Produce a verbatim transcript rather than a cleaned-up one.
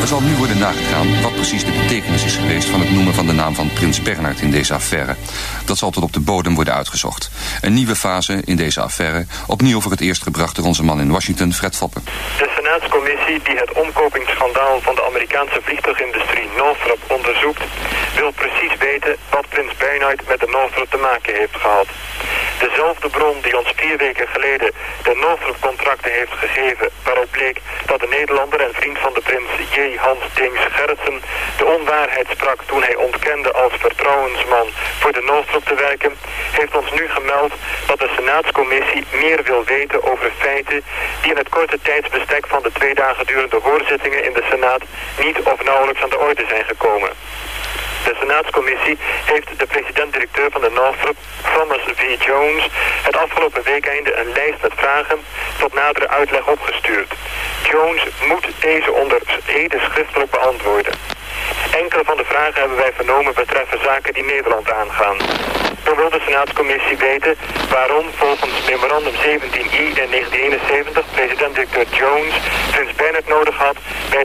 Er zal nu worden nagegaan wat precies de betekenis is geweest van het noemen van de naam van prins Bernhard in deze affaire. Dat zal tot op de bodem worden uitgezocht. Een nieuwe fase in deze affaire, opnieuw voor het eerst gebracht door onze man in Washington, Fred Foppen. De Senaatscommissie die het omkopingsschandaal van de Amerikaanse vliegtuigindustrie Northrop onderzoekt, wil precies weten wat prins Bernhard met de Northrop te maken heeft gehad. Dezelfde bron die ons vier weken geleden de Northrop-contracten heeft gegeven, waaruit bleek dat de Nederlander en vriend van de prins J. Hans Dings Gerritsen de onwaarheid sprak toen hij ontkende als vertrouwensman voor de Northrop te werken, heeft ons nu gemeld dat de Senaatscommissie meer wil weten over feiten die in het korte tijdsbestek van de twee dagen durende hoorzittingen in de Senaat niet of nauwelijks aan de orde zijn gekomen. De Senaatscommissie heeft de president-directeur van de Northrop, Thomas V. Jones, het afgelopen weekeinde een lijst met vragen tot nadere uitleg opgestuurd. Jones moet deze onder ede schriftelijk beantwoorden. Enkele van de vragen hebben wij vernomen betreffen zaken die Nederland aangaan. Zo wil de Senaatscommissie weten waarom volgens memorandum zeventien i in negentien eenenzeventig president-directeur Jones prins Bernhard nodig had bij